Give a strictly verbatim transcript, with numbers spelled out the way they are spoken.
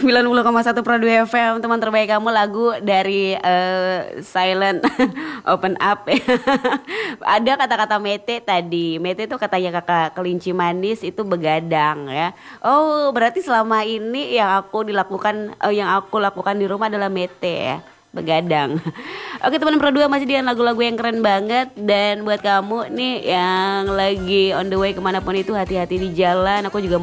sembilan puluh koma satu Pro dua F M, teman terbaik kamu, lagu dari uh, Silent Open Up. Ada kata-kata mete tadi. Mete itu katanya kakak kelinci manis itu begadang ya. Oh, berarti selama ini yang aku dilakukan uh, yang aku lakukan di rumah adalah mete ya. Begadang. Oke teman Pro dua, masih dengan lagu-lagu yang keren banget. Dan buat kamu nih yang lagi on the way kemanapun itu, hati-hati di jalan. Aku juga